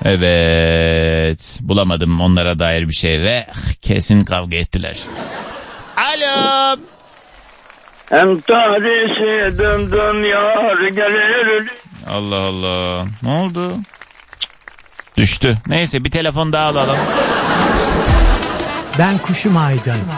Evet, bulamadım onlara dair bir şey ve kesin kavga ettiler. Alo. Entarisi döndüm yar gelir. Allah Allah, ne oldu? Düştü. Neyse, bir telefon daha alalım. Ben Kuşum Aydın.